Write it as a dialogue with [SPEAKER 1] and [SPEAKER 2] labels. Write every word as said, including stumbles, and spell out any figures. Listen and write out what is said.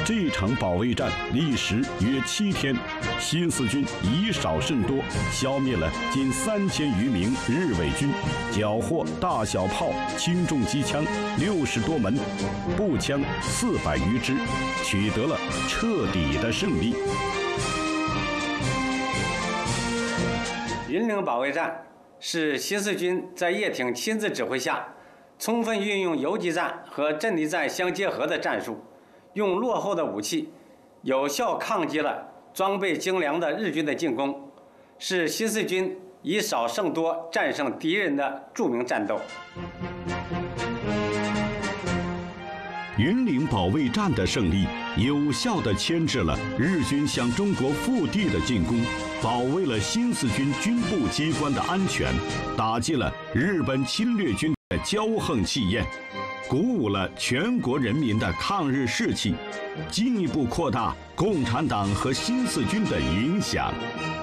[SPEAKER 1] 这场保卫战历时约七天，新四军以少胜多，消灭了近三千余名日伪军，缴获大小炮、轻重机枪六十多门，步枪四百余支，取得了彻底的胜利。
[SPEAKER 2] 云岭保卫战是新四军在叶挺亲自指挥下，充分运用游击战和阵地战相结合的战术，用落后的武器，有效抗击了装备精良的日军的进攻，是新四军以少胜多战胜敌人的著名战斗。
[SPEAKER 1] 云岭保卫战的胜利，有效地牵制了日军向中国腹地的进攻，保卫了新四军军部机关的安全，打击了日本侵略军的骄横气焰，鼓舞了全国人民的抗日士气，进一步扩大共产党和新四军的影响。